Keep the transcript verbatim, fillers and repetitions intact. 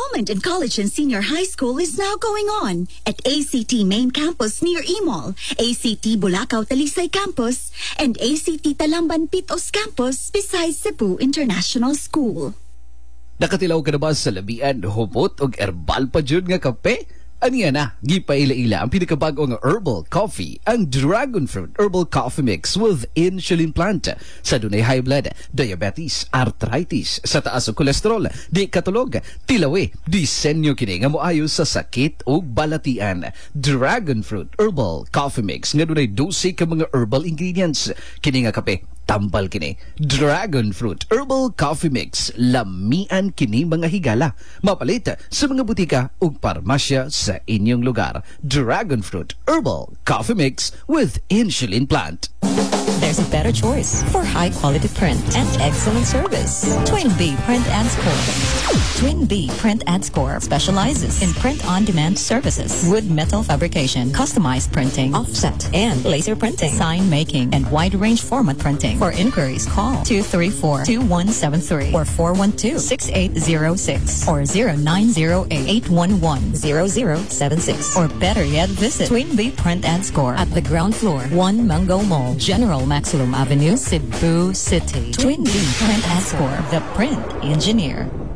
Enrollment in college and senior high school is now going on at A C T Main Campus near Imol, A C T Bulacau Talisay Campus, and A C T Talamban Pitos Campus beside Cebu International School. Nakatilaw ka na ba sa labian, humot o herbal pa dyan nga kape? Aniya na, gipaila-ila ang pinakabagong herbal coffee, ang Dragon Fruit Herbal Coffee Mix with insulin plant. Sa dunay high blood, diabetes, arthritis, sa taas o kolesterol, di katulog, tilawi, disenyo kini nga moayo sa sakit o balatian. Dragon Fruit Herbal Coffee Mix nga dunay dose ka mga herbal ingredients. Kini nga kape, tambal kini. Dragon Fruit Herbal Coffee Mix, lamian kini mga higala. Mapalit sa mga butika ug parmasya sa inyong lugar. Dragon Fruit Herbal Coffee Mix with insulin plant. There's a better choice for high-quality print and excellent service. Twin B Print and Score. Twin B Print and Score specializes in print-on-demand services, wood metal fabrication, customized printing, offset, and laser printing, sign making, and wide-range format printing. For inquiries, call two three four, two one seven three or four one two, six eight zero six or zero nine zero eight, eight one one, zero zero seven six. Or better yet, visit Twin B Print and Score at the ground floor, one Mango Mall, General Maximum Avenue, Cebu City. Twin B Print and Score, the print engineer.